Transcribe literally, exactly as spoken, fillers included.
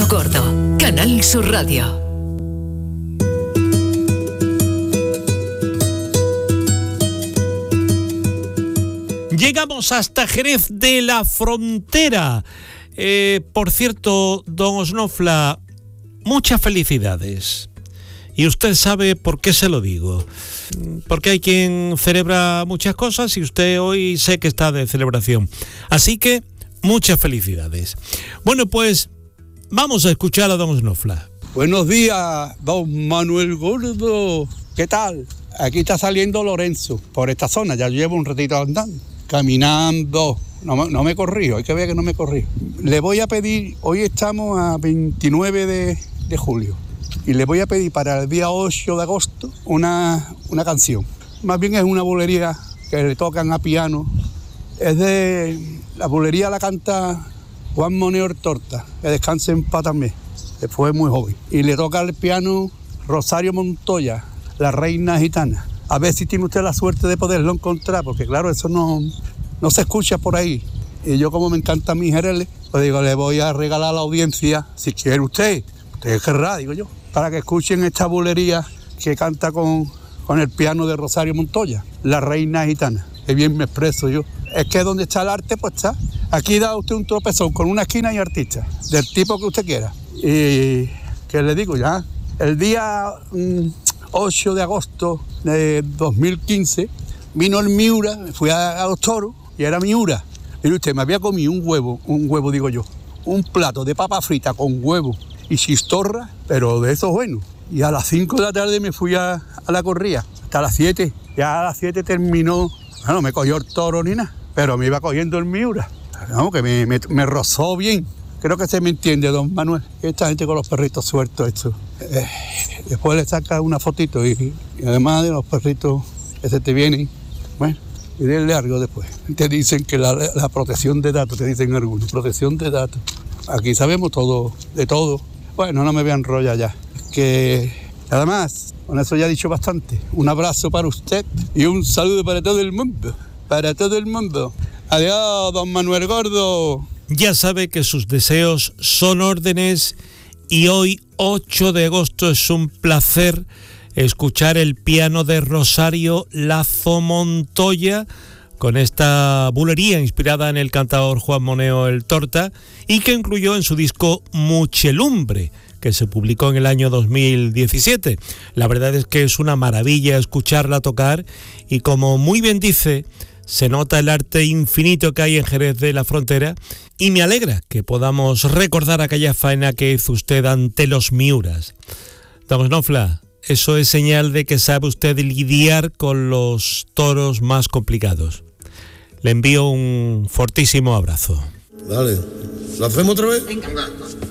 Gordo, Canal Sur Radio. Llegamos hasta Jerez de la Frontera. Eh, por cierto, don Osnofla, muchas felicidades. Y usted sabe por qué se lo digo. Porque hay quien celebra muchas cosas y usted hoy sé que está de celebración. Así que, muchas felicidades. Bueno, pues, vamos a escuchar a don Osnofla. Buenos días, don Manuel Gordo. ¿Qué tal? Aquí está saliendo Lorenzo, por esta zona. Ya llevo un ratito andando, caminando. No, no me corrí, hay que ver que no me corrí. Le voy a pedir, hoy estamos a veintinueve de, de julio, y le voy a pedir para el día ocho de agosto una, una canción. Más bien es una bulería que le tocan a piano. Es de, la bulería la canta Juan Moneo el Torta, que descanse en paz también, que fue muy joven. Y le toca al piano Rosario Montoya, La Reina Gitana. A ver si tiene usted la suerte de poderlo encontrar, porque claro, eso no... no se escucha por ahí. Y yo, como me encanta mi Jerez, pues digo, le voy a regalar a la audiencia, si quiere usted, usted querrá, digo yo, para que escuchen esta bulería que canta con, con el piano de Rosario Montoya, La Reina Gitana. Que bien me expreso yo. Es que donde está el arte, pues está. Aquí da usted un tropezón con una esquina y artista, del tipo que usted quiera. Y que le digo ya, el día mmm, ocho de agosto de dos mil quince, vino el Miura, fui a, a los toros, y era Miura. Y usted, me había comido un huevo, un huevo digo yo, un plato de papa frita con huevo y chistorra, pero de esos buenos. Y a las cinco de la tarde me fui a, a la corrida, hasta las siete. Ya a las siete terminó, bueno, me cogió el toro ni nada, pero me iba cogiendo el Miura. No, que me, me, me rozó bien. Creo que se me entiende, don Manuel. Esta gente con los perritos sueltos, esto. Eh, después le saca una fotito y, y además de los perritos que se te vienen, bueno, y denle algo después. Te dicen que la, la protección de datos, te dicen algunos, protección de datos. Aquí sabemos todo, de todo. Bueno, no me voy a enrollar ya. Que además, con eso ya he dicho bastante. Un abrazo para usted y un saludo para todo el mundo. Para todo el mundo. Adiós, don Manuel Gordo. Ya sabe que sus deseos son órdenes y hoy, ocho de agosto, es un placer escuchar el piano de Rosario Lazo Montoya con esta bulería inspirada en el cantador Juan Moneo el Torta y que incluyó en su disco Muchelumbre, que se publicó en el año dos mil diecisiete. La verdad es que es una maravilla escucharla tocar y, como muy bien dice, se nota el arte infinito que hay en Jerez de la Frontera y me alegra que podamos recordar aquella faena que hizo usted ante los Miuras. Don Osnofla, eso es señal de que sabe usted lidiar con los toros más complicados. Le envío un fortísimo abrazo. Dale, ¿lo hacemos otra vez? Venga.